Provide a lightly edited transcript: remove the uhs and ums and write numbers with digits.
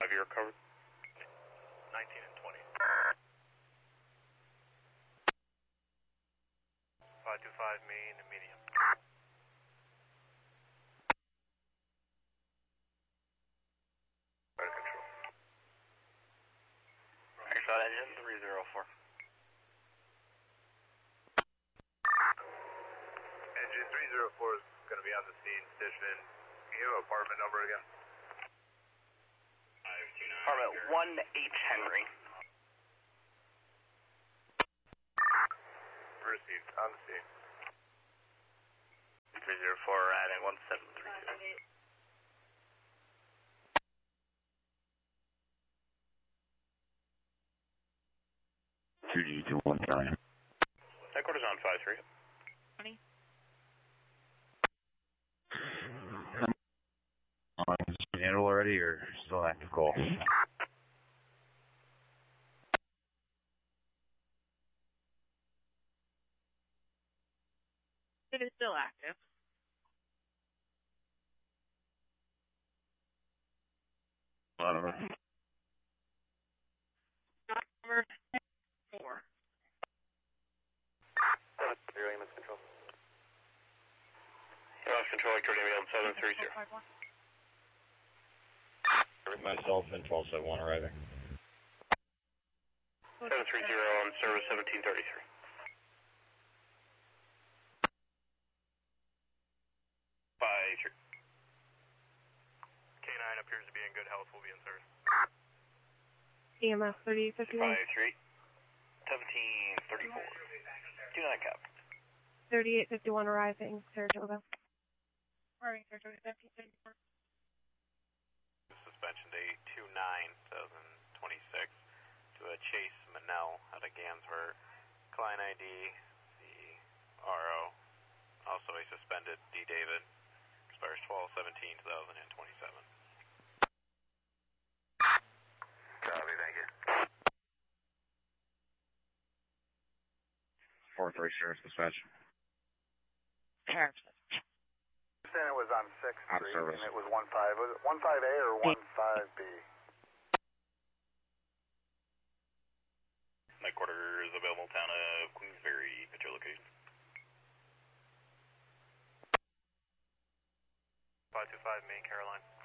5 you're covered. 19 and 20. 525 main and medium. Fire control. Shot engine 304. Engine 304 is going to be on the scene, stationed. Can you have apartment number again? Apartment 1H Henry. Received, on the scene. 304 at 1730. Headquarters on 5-3. 20. Is it handled already or still an active call? It is still active. I don't know. Number 4. 730 EMS control. EMS control, Victoria Mail 730. Myself and 1271 arriving. 730 on service 1733. K9 appears to be in good health. We'll be in service. EMS 3851. 5-3. 1734. 29 cap. 3851 arriving, Saratoga. Arriving, Saratoga 1734. Suspension date 2/9/2026 to a Chase Manel out of Gansver. Client ID, the RO. Also a suspended D. David. Expires 12/17/2027. Copy, thank you. 4-3 Sheriff's Dispatch. Sheriff's. Then it was on 6th Out of Street, service. and it was 15. Was it 15A or 15B? Headquarters available town of Queensberry at your location. 525 Main Caroline.